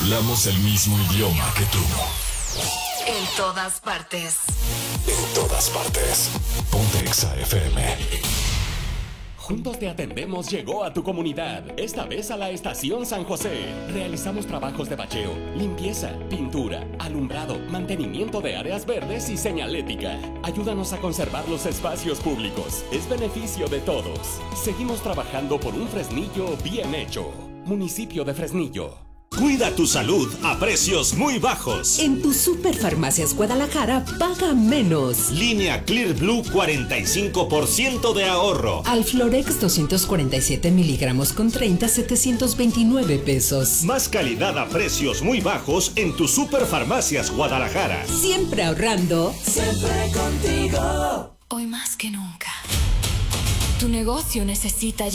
Hablamos el mismo idioma que tú. En todas partes. En todas partes. Ponte Exa FM. Juntos te atendemos llegó a tu comunidad, esta vez a la Estación San José. Realizamos trabajos de bacheo, limpieza, pintura, alumbrado, mantenimiento de áreas verdes y señalética. Ayúdanos a conservar los espacios públicos, es beneficio de todos. Seguimos trabajando por un Fresnillo bien hecho. Municipio de Fresnillo. Cuida tu salud a precios muy bajos. En tu Superfarmacias Guadalajara paga menos. Línea Clear Blue 45% de ahorro. Alflorex 247 miligramos con 30, 729 pesos. Más calidad a precios muy bajos en tu Superfarmacias Guadalajara. Siempre ahorrando. Siempre contigo. Hoy más que nunca. Tu negocio necesita